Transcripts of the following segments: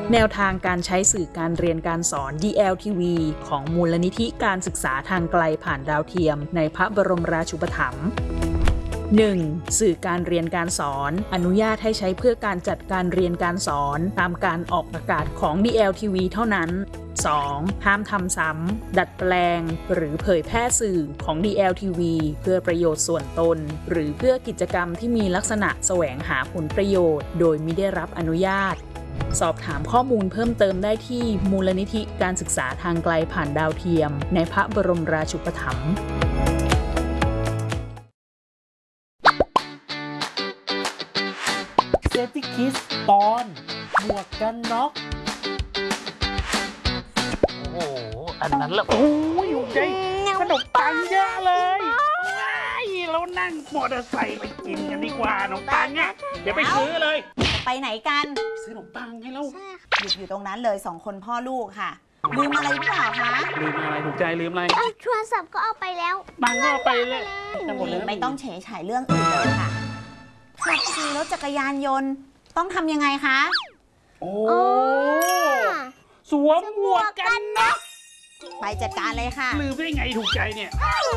แนวทางการใช้สื่อการเรียนการสอน DLTV ของมูลนิธิการศึกษาทางไกลผ่านดาวเทียมในพระบรมราชูปถัมภ์ 1. สื่อการเรียนการสอนอนุญาตให้ใช้เพื่อการจัดการเรียนการสอนตามการออกอากาศของ DLTV เท่านั้น 2. ห้ามทำซ้ำดัดแปลงหรือเผยแพร่สื่อของ DLTV เพื่อประโยชน์ส่วนตนหรือเพื่อกิจกรรมที่มีลักษณะแสวงหาผลประโยชน์โดยมิได้รับอนุญาตสอบถามข้อมูลเพิ่มเติมได้ที่มูลนิธิการศึกษาทางไกลผ่านดาวเทียมในพระบรมราชูปถัมภ์เซฟตี้คิสตอนหมวกกันน็อกโอ้โหอันนั้นละโอ้ยอยู่ใจขนมปังเยอะเลยเรานั่งมอเตอร์ไซค์ไปกินกันดีกว่าขนมปังเนี่ยเดี๋ยวไปซื้อเลยไปไหนกันซื้อขนมปังให้เราอยู่ตรงนั้นเลย2 คนพ่อลูกค่ะลืมอะไรหรือเปล่าคะลืมอะไรถูกใจลืมอะไรโทรศัพท์ก็เอาไปแล้วบังก็เอาไปเลยไม่ต้องเฉยเรื่องอื่นเลยค่ะขับขี่รถจักรยานยนต์ต้องทำยังไงคะโอ้สวมหมวกกันน็อกไปจัดการเลยค่ะลืมได้ไงถูกใจเนี่ย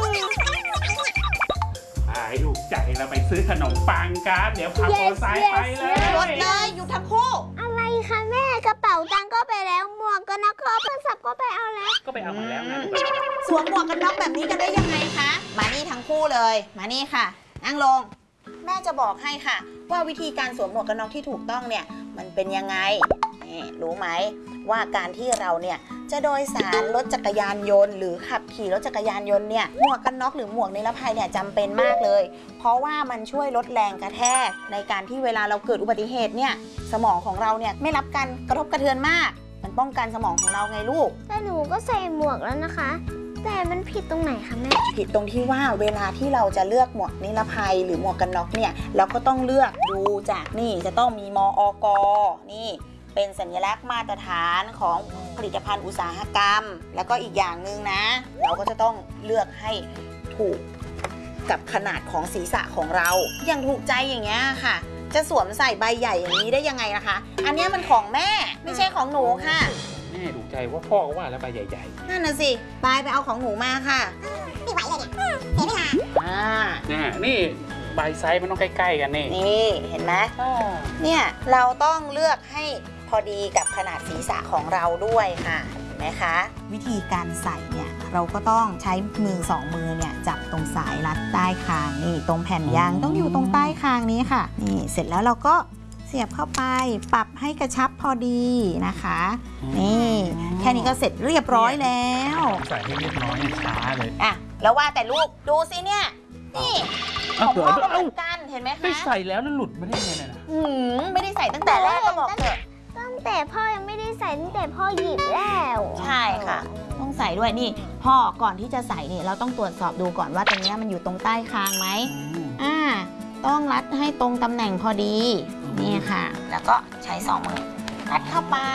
ถูกใจเราไปซื้อขนมปังกันเดี๋ยวขับมอเตอร์ไซค์ไปเลยรถเลยอยู่ทั้งคู่อะไรคะแม่กระเป๋าตังค์ก็ไปแล้วหมวกกันน็อกโทรศัพท์ก็ไปเอาแล้วก็ไปเอามาแล้วไงสวมหมวกกันน็อกแบบนี้กันได้ยังไงคะมานี่ทั้งคู่เลยมานี่ค่ะนั่งลงแม่จะบอกให้ค่ะว่าวิธีการสวมหมวกกันน็อกที่ถูกต้องเนี่ยมันเป็นยังไงรู้ไหมว่าการที่เราเนี่ยจะโดยสารรถจักรยานยนต์หรือขับขี่รถจักรยานยนต์เนี่ยหมวกกันน็อกหรือหมวกนิรภัยเนี่ยจำเป็นมากเลยเพราะว่ามันช่วยลดแรงกระแทกในการที่เวลาเราเกิดอุบัติเหตุเนี่ยสมองของเราเนี่ยไม่รับการกระทบกระเทือนมากมันป้องกันสมองของเราไงลูกแต่หนูก็ใส่หมวกแล้วนะคะแต่มันผิดตรงไหนคะแม่ผิดตรงที่ว่าเวลาที่เราจะเลือกหมวกนิรภัยหรือหมวกกันน็อกเนี่ยเราก็ต้องเลือกดูจากนี่จะต้องมีมอก.นี่เป็นสัญลักษณ์มาตรฐานของผลิตภัณฑ์อุตสาหกรรมแล้วก็อีกอย่างหนึ่งนะเราก็จะต้องเลือกให้ถูกกับขนาดของศีรษะของเราอย่างถูกใจอย่างเงี้ยค่ะจะสวมใส่ใบใหญ่อย่างนี้ได้ยังไงนะคะอันนี้มันของแม่ไม่ใช่ของหนูค่ะแม่ถูกใจว่าพ่อก็ว่าแล้วใบใหญ่ๆนั่นน่ะสิไปเอาของหนูมาค่ะไม่ไหวเลยเนี่ยเห็นไหมคะนี่ใบไซส์มันต้องใกล้ๆกันนี่เห็นไหมเนี่ยเราต้องเลือกให้พอดีกับขนาดศีรษะของเราด้วยค่ะเห็นไหมคะวิธีการใส่เนี่ยเราก็ต้องใช้มือ2 มือเนี่ยจับตรงสายรัดใต้คางนี่ตรงแผ่นยางต้องอยู่ตรงใต้คางนี้ค่ะนี่เสร็จแล้วเราก็เสียบเข้าไปปรับให้กระชับพอดีนะคะนี่แค่นี้ก็เสร็จเรียบร้อยแล้วใส่ให้เรียบร้อยช้าเลยแล้วว่าแต่ลูกดูสิเนี่ยนี่ของพ่อก็เหมือนกันเห็นไหมคะไม่ใส่แล้วหลุดไม่ได้ไงนะไม่ได้ใส่ตั้งแต่แรกก็บอกเถอะตั้งแต่พ่อยังไม่ได้ใส่ตั้งแต่พ่อหยิบแล้วใช่ค่ะต้องใส่ด้วยนี่พ่อก่อนที่จะใส่นี่เราต้องตรวจสอบดูก่อนว่าตรงนี้มันอยู่ตรงใต้คางไหมต้องรัดให้ตรงตำแหน่งพอดีนี่ค่ะแล้วก็ใช้2 มือรัดเข้าไป